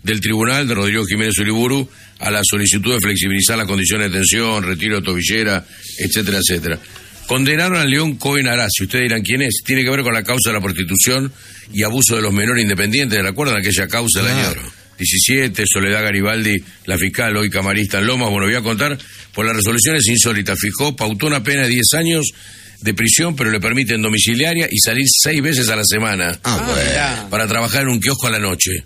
del tribunal de Rodrigo Jiménez Uriburu a la solicitud de flexibilizar las condiciones de detención, retiro de tobillera, etcétera, etcétera. Condenaron a León Cohen Arasi. Ustedes dirán quién es. Tiene que ver con la causa de la prostitución y abuso de los menores independientes. ¿Recuerdan aquella causa del año 17? Soledad Garibaldi, la fiscal, hoy camarista en Lomas. Bueno, voy a contar, por las resoluciones insólitas. Pautó una pena de 10 años de prisión, pero le permiten domiciliaria y salir 6 veces a la semana para trabajar en un kiosco a la noche.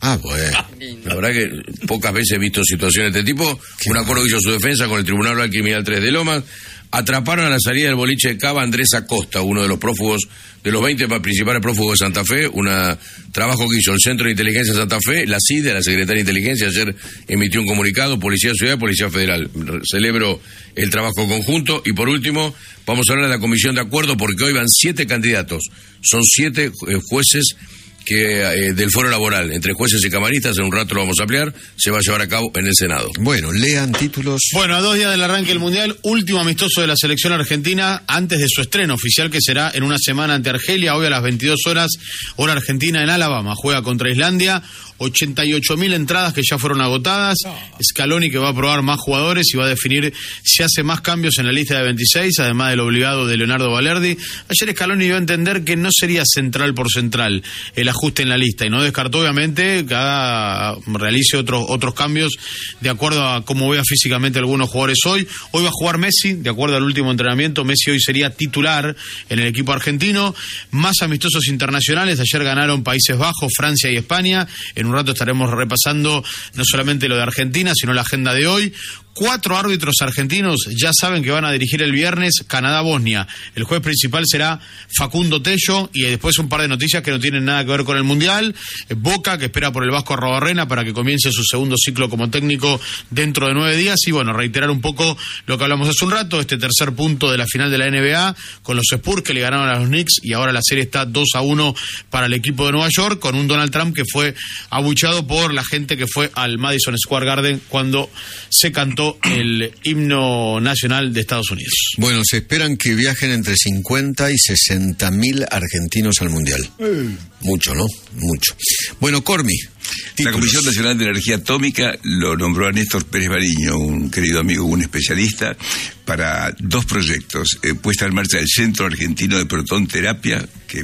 La verdad que pocas veces he visto situaciones de este tipo. Un acuerdo que hizo su defensa con el Tribunal Oral Criminal 3 de Lomas. Atraparon a la salida del boliche de Cava Andrés Acosta, uno de los prófugos, de los 20 principales prófugos de Santa Fe, un trabajo que hizo el Centro de Inteligencia de Santa Fe, la CIDE, la Secretaría de Inteligencia, ayer emitió un comunicado, Policía Ciudad y Policía Federal. Celebro el trabajo conjunto y por último vamos a hablar de la comisión de acuerdo porque hoy van 7 candidatos, son 7 jueces que del foro laboral, entre jueces y camaristas, en un rato lo vamos a ampliar, se va a llevar a cabo en el Senado. Bueno, lean títulos. Bueno, a 2 días del arranque del Mundial, último amistoso de la selección argentina antes de su estreno oficial, que será en una semana ante Argelia, hoy a las 22 horas, hora argentina en Alabama. Juega contra Islandia, 88.000 entradas que ya fueron agotadas. Scaloni, que va a probar más jugadores y va a definir si hace más cambios en la lista de 26, además del obligado de Leonardo Valerdi. Ayer Scaloni dio a entender que no sería central por central el ajuste en la lista y no descartó obviamente que realice otros cambios de acuerdo a cómo vea físicamente algunos jugadores hoy. Hoy va a jugar Messi, de acuerdo al último entrenamiento. Messi hoy sería titular en el equipo argentino. Más amistosos internacionales, ayer ganaron Países Bajos, Francia y España. En un rato estaremos repasando no solamente lo de Argentina, sino la agenda de hoy. 4 árbitros argentinos ya saben que van a dirigir el viernes Canadá-Bosnia. El juez principal será Facundo Tello y después un par de noticias que no tienen nada que ver con el Mundial. Boca, que espera por el Vasco Arrobarrena para que comience su segundo ciclo como técnico dentro de 9 días. Y bueno, reiterar un poco lo que hablamos hace un rato, este tercer punto de la final de la NBA con los Spurs que le ganaron a los Knicks y ahora la serie está 2-1 para el equipo de Nueva York, con un Donald Trump que fue abucheado por la gente que fue al Madison Square Garden cuando se cantó el himno nacional de Estados Unidos. Bueno, se esperan que viajen entre 50 y 60.000 argentinos al Mundial. Mucho, ¿no? Mucho. Bueno, Cormi. La Comisión Nacional de Energía Atómica lo nombró a Néstor Pérez Bariño, un querido amigo, un especialista, para 2 proyectos. Puesta en marcha el Centro Argentino de Proton Terapia, que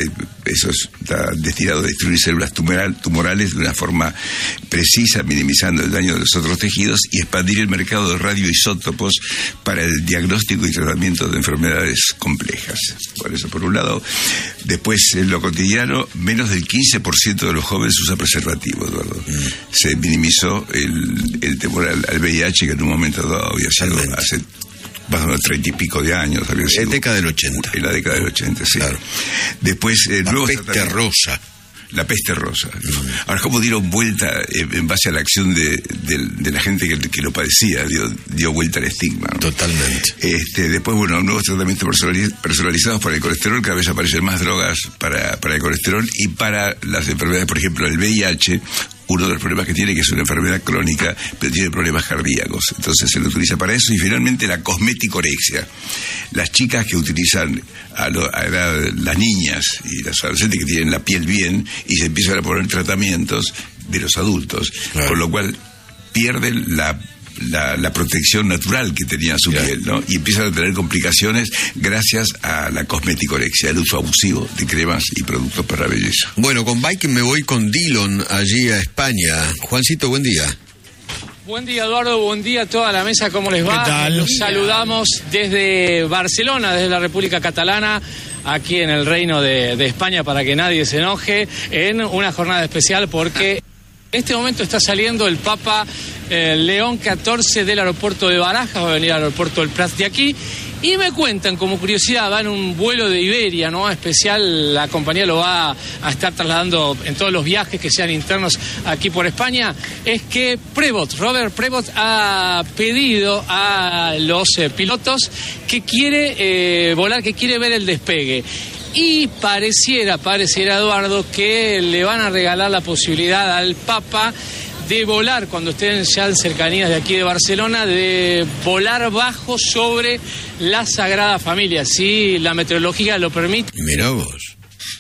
está destinado a destruir células tumorales de una forma precisa, minimizando el daño de los otros tejidos, y expandir el mercado de radioisótopos para el diagnóstico y tratamiento de enfermedades complejas. Por eso, por un lado. Después, en lo cotidiano, menos del 15% de los jóvenes usa preservativo, Eduardo. Se minimizó el temor al VIH, que en un momento dado había sido hace más o menos 30 y pico de años. Había sido, en la década del 80. En la década del 80, sí. Claro. Después, la peste rosa. La peste rosa. Ahora, ¿cómo dieron vuelta en base a la acción de la gente que lo padecía? Dio vuelta al estigma, ¿no? Totalmente. Después, bueno, nuevos tratamientos personalizados para el colesterol. Cada vez aparecen más drogas para el colesterol y para las enfermedades, por ejemplo, el VIH. Uno de los problemas que tiene, que es una enfermedad crónica, pero tiene problemas cardíacos. Entonces se lo utiliza para eso. Y finalmente la cosmeticorexia. Las chicas que utilizan, las niñas y las adolescentes que tienen la piel bien y se empiezan a poner tratamientos de los adultos. Claro. Con lo cual pierden la protección natural que tenía su piel, ¿no? Y empiezan a tener complicaciones gracias a la cosmeticorexia, el uso abusivo de cremas y productos para la belleza. Bueno, con Bike me voy con Dillon allí a España. Juancito, buen día. Buen día, Eduardo, buen día a toda la mesa, ¿cómo les va? ¿Qué tal? Los saludamos desde Barcelona, desde la República Catalana, aquí en el Reino de España, para que nadie se enoje, en una jornada especial porque en este momento está saliendo el Papa León XIV del aeropuerto de Barajas, va a venir al aeropuerto del Prat de aquí, y me cuentan, como curiosidad, va en un vuelo de Iberia, ¿no? Especial, la compañía lo va a estar trasladando en todos los viajes que sean internos aquí por España, es que Robert Prevost ha pedido a los pilotos que quiere volar, que quiere ver el despegue. Y pareciera, Eduardo, que le van a regalar la posibilidad al Papa de volar, cuando estén ya en cercanías de aquí de Barcelona, de volar bajo sobre la Sagrada Familia, si la meteorología lo permite. Mirá vos.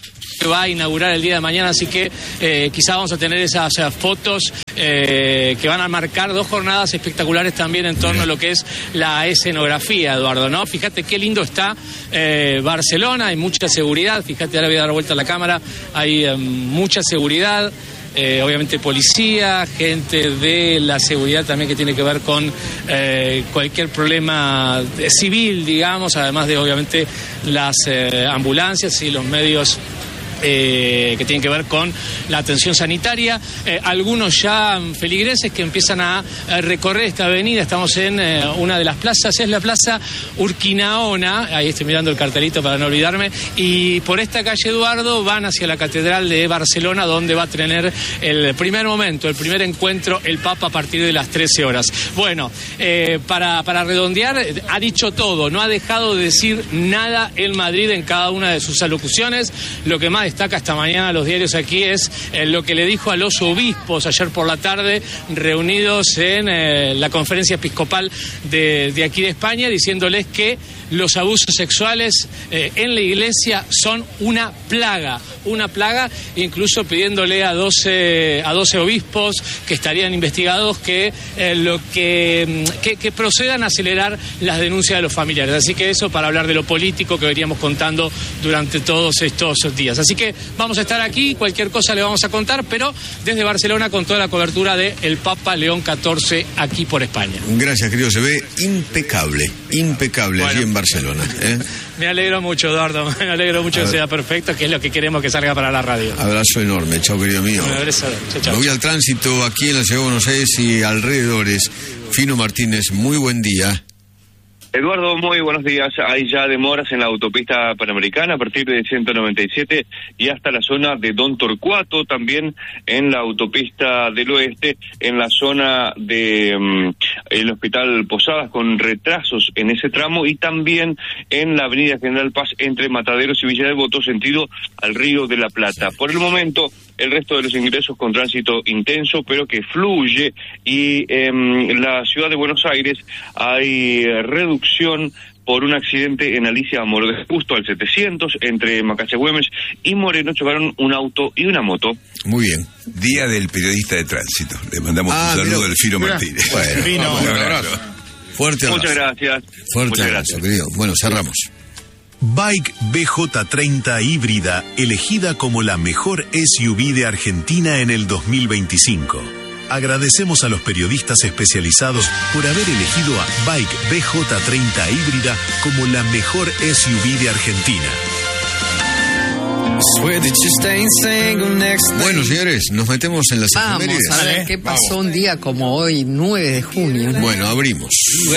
que va a inaugurar el día de mañana, así que quizá vamos a tener esas fotos que van a marcar 2 jornadas espectaculares también en torno a lo que es la escenografía, Eduardo, ¿no? Fíjate qué lindo está Barcelona, hay mucha seguridad, fíjate, ahora voy a dar vuelta a la cámara, hay mucha seguridad. Obviamente policía, gente de la seguridad también que tiene que ver con cualquier problema civil, digamos, además de obviamente las ambulancias y los medios que tienen que ver con la atención sanitaria. Algunos ya feligreses que empiezan a recorrer esta avenida. Estamos en una de las plazas, es la Plaza Urquinaona, ahí estoy mirando el cartelito para no olvidarme, y por esta calle, Eduardo, van hacia la Catedral de Barcelona, donde va a tener el primer momento, el primer encuentro, el Papa a partir de las 13 horas. Bueno, para redondear, ha dicho todo, no ha dejado de decir nada en Madrid en cada una de sus alocuciones. Lo que más destaca esta mañana los diarios aquí es lo que le dijo a los obispos ayer por la tarde, reunidos en la conferencia episcopal de aquí de España, diciéndoles que los abusos sexuales en la iglesia son una plaga, incluso pidiéndole a 12 obispos que estarían investigados que procedan a acelerar las denuncias de los familiares. Así que eso para hablar de lo político que veníamos contando durante todos estos días. Así que vamos a estar aquí, cualquier cosa le vamos a contar, pero desde Barcelona con toda la cobertura de el Papa León XIV aquí por España. Gracias, querido, se ve impecable bueno, allí en Barcelona. Me alegro mucho, Eduardo, me alegro mucho que sea perfecto, que es lo que queremos que salga para la radio. Abrazo enorme, chao, querido mío. Un abrazo, chao. Me voy al tránsito aquí en la ciudad de Buenos Aires y alrededores. Fino Martínez, muy buen día. Eduardo, muy buenos días. Hay ya demoras en la autopista Panamericana a partir de 197 y hasta la zona de Don Torcuato, también en la autopista del Oeste, en la zona de el Hospital Posadas, con retrasos en ese tramo, y también en la avenida General Paz entre Mataderos y Villa Devoto, sentido al Río de la Plata. Por el momento, el resto de los ingresos con tránsito intenso, pero que fluye, y en la ciudad de Buenos Aires hay reducción por un accidente en Alicia Mordes, justo al 700, entre Macaya Güemes y Moreno, chocaron un auto y una moto. Muy bien. Día del periodista de tránsito. Le mandamos un saludo al Fino Martínez. Bueno, un abrazo. Fuerte abrazo. Muchas gracias. Fuerte abrazo, querido. Bueno, cerramos. Bike BJ30 híbrida, elegida como la mejor SUV de Argentina en el 2025. Agradecemos a los periodistas especializados por haber elegido a Bike BJ30 híbrida como la mejor SUV de Argentina. Bueno, señores, nos metemos en las efemérides. Vamos a ver qué pasó un día como hoy, 9 de junio. Bueno, abrimos.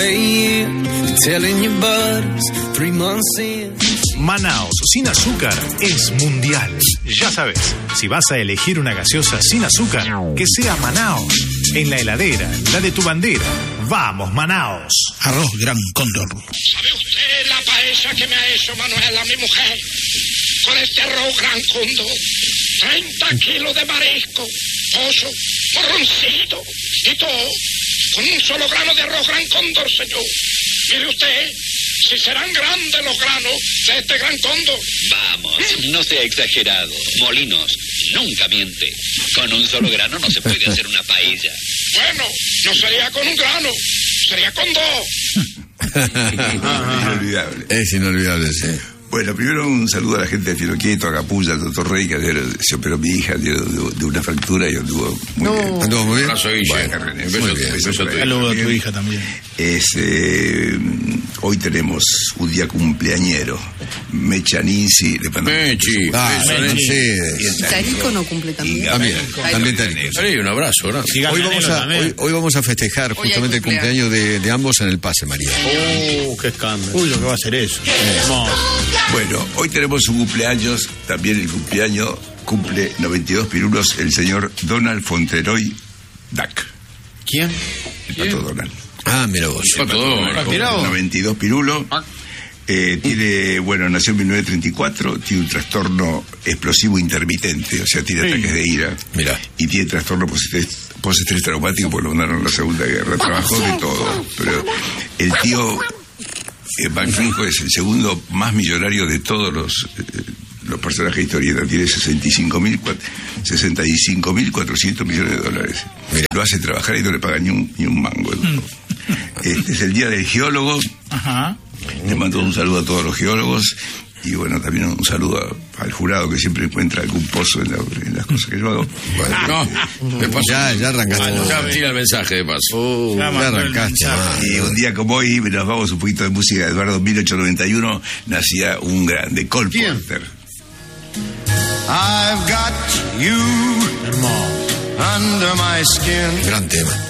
Manaos sin azúcar es mundial. Ya sabes, si vas a elegir una gaseosa sin azúcar, que sea Manaos. En la heladera, la de tu bandera. ¡Vamos, Manaos! Arroz Gran Cóndor. ¿Sabe usted la paella que me ha hecho Manuela, mi mujer? Con este arroz Gran Cóndor. 30 kilos de marisco, pollo, morroncito y todo. Con un solo grano de arroz Gran Cóndor, señor. Mire usted, si serán grandes los granos de este Gran Cóndor. Vamos, no sea exagerado. Molinos nunca miente. Con un solo grano no se puede hacer una paella. Bueno, no sería con un grano, sería con 2. Inolvidable. Es inolvidable, sí. Bueno, primero un saludo a la gente de Filoquieto, a Capulla, al doctor Rey, que ayer se operó mi hija de una fractura y anduvo muy bien. ¿Anduvo muy bien? Abrazo, Guille. Muy bien. Saludo a tu hija también. Hoy tenemos un día cumpleañero. Mechanisi, le mandamos Mechi. Sí. ¿Tarico no cumple también? También Tarico. Sí, un abrazo, ¿no? Hoy vamos a festejar Hoy justamente el cumpleaños de ambos en el Pase, María. Qué escándalo. Uy, lo que va a hacer eso. Bueno, hoy tenemos un cumpleaños, también el cumpleaños cumple 92 pirulos el señor Donald Fonteroy Duck. ¿Quién? El Pato Donald. Ah, mira vos. Pato Donald. 92 pirulos. Nació en 1934, tiene un trastorno explosivo intermitente, o sea, tiene ataques de ira. Mirá. Y tiene trastorno postestrés traumático, porque lo mandaron en la Segunda Guerra. Trabajó de todo, pero el tío Banquinjo es el segundo más millonario de todos los personajes de historieta. Tiene 65.400 millones de dólares. Mira. Lo hace trabajar y no le paga ni un mango. Este es el Día del Geólogo. Ajá. Le mando un saludo a todos los geólogos. Y bueno, también un saludo al jurado que siempre encuentra algún pozo en las cosas que yo hago. Bueno, ya arrancaste. Ya tira el mensaje de paso. Ya arrancaste. Y un día como hoy, nos vamos un poquito de música. Eduardo, 1891, nacía un grande, Cole Porter. I've got you under my skin. Gran tema.